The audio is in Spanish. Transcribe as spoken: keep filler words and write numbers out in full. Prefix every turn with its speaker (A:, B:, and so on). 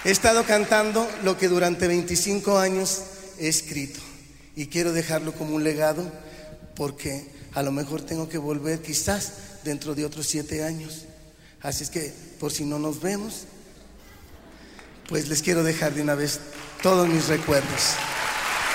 A: He estado cantando lo que durante veinticinco años he escrito y quiero dejarlo como un legado, porque a lo mejor tengo que volver quizás dentro de otros siete años. Así es que, por si no nos vemos, pues les quiero dejar de una vez todos mis recuerdos.